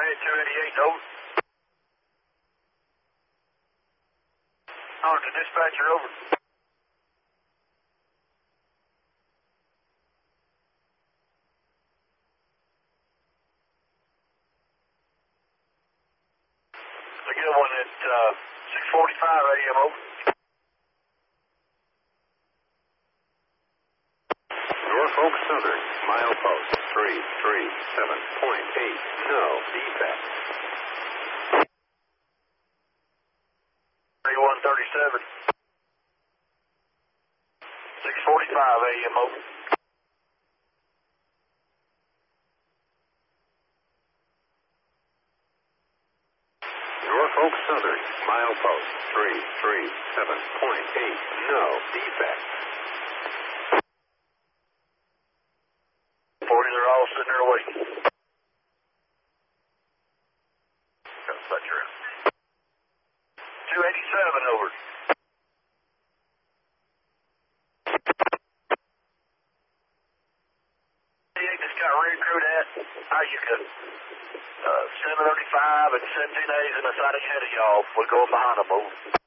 at 288, over. On to dispatcher, over. I get one at 6:45 a.m., over. Norfolk Southern, milepost 337.8, no defect. 3137. 6:45 a.m., over. Norfolk Southern, milepost 337.8, no defect. 40, they're all sitting there waiting. Dispatcher out. 287, over. Just got recruit at Ayuka. 735 and 17A's in the side ahead of y'all. We're going behind them, over.